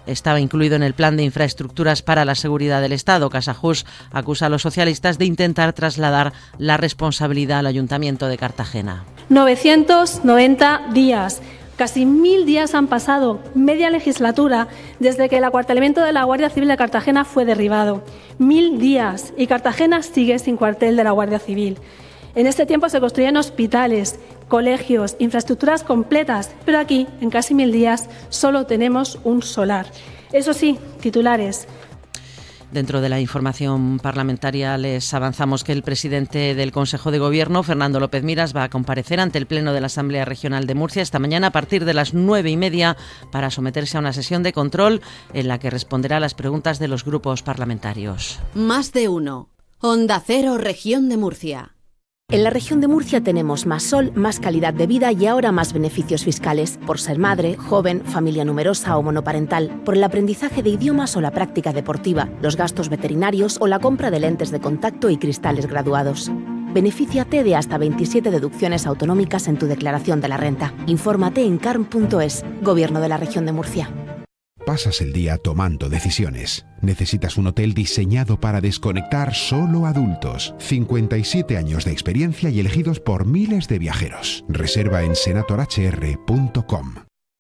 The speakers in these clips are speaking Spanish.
estaba incluido en el Plan de Infraestructuras para la Seguridad del Estado. Casajús acusa a los socialistas de intentar trasladar la responsabilidad al Ayuntamiento de Cartagena. 990 días. Casi 1000 días han pasado, media legislatura, desde que el acuartelamiento de la Guardia Civil de Cartagena fue derribado. 1000 días y Cartagena sigue sin cuartel de la Guardia Civil. En este tiempo se construyen hospitales, colegios, infraestructuras completas, pero aquí, en casi 1000 días, solo tenemos un solar. Eso sí, titulares. Dentro de la información parlamentaria les avanzamos que el presidente del Consejo de Gobierno, Fernando López Miras, va a comparecer ante el Pleno de la Asamblea Regional de Murcia esta mañana a partir de las 9:30 para someterse a una sesión de control en la que responderá a las preguntas de los grupos parlamentarios. Más de uno. Onda Cero, Región de Murcia. En la región de Murcia tenemos más sol, más calidad de vida y ahora más beneficios fiscales, por ser madre, joven, familia numerosa o monoparental, por el aprendizaje de idiomas o la práctica deportiva, los gastos veterinarios o la compra de lentes de contacto y cristales graduados. Benefíciate de hasta 27 deducciones autonómicas en tu declaración de la renta. Infórmate en carm.es, Gobierno de la Región de Murcia. Pasas el día tomando decisiones. Necesitas un hotel diseñado para desconectar solo adultos. 57 años de experiencia y elegidos por miles de viajeros. Reserva en senatorhr.com.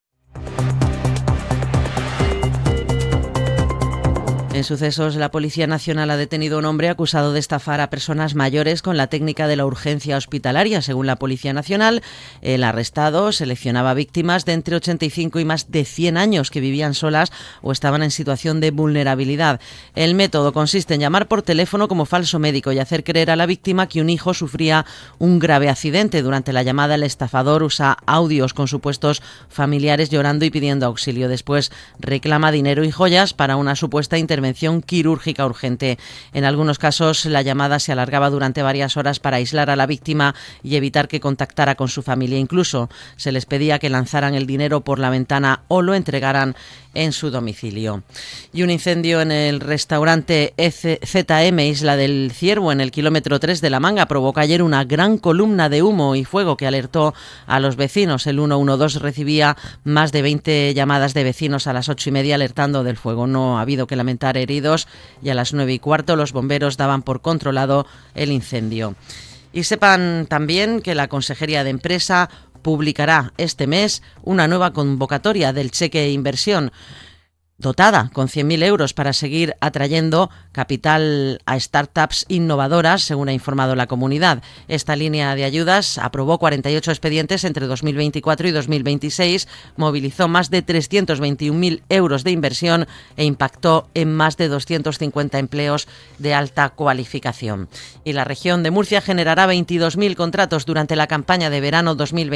En sucesos, la Policía Nacional ha detenido a un hombre acusado de estafar a personas mayores con la técnica de la urgencia hospitalaria. Según la Policía Nacional, el arrestado seleccionaba víctimas de entre 85 y más de 100 años que vivían solas o estaban en situación de vulnerabilidad. El método consiste en llamar por teléfono como falso médico y hacer creer a la víctima que un hijo sufría un grave accidente. Durante la llamada, el estafador usa audios con supuestos familiares llorando y pidiendo auxilio. Después reclama dinero y joyas para una supuesta intervención quirúrgica urgente. En algunos casos, la llamada se alargaba durante varias horas para aislar a la víctima y evitar que contactara con su familia. Incluso se les pedía que lanzaran el dinero por la ventana o lo entregaran en su domicilio. Y un incendio en el restaurante ZM Isla del Ciervo, en el kilómetro 3 de La Manga, provocó ayer una gran columna de humo y fuego que alertó a los vecinos. El 112 recibía más de 20 llamadas de vecinos a las 8:30 alertando del fuego. No ha habido que lamentar heridos y a las 9:15 los bomberos daban por controlado el incendio. Y sepan también que la Consejería de Empresa publicará este mes una nueva convocatoria del cheque de inversión dotada con 100.000 euros para seguir atrayendo capital a startups innovadoras, según ha informado la comunidad. Esta línea de ayudas aprobó 48 expedientes entre 2024 y 2026, movilizó más de 321.000 euros de inversión e impactó en más de 250 empleos de alta cualificación. Y la región de Murcia generará 22.000 contratos durante la campaña de verano 2020.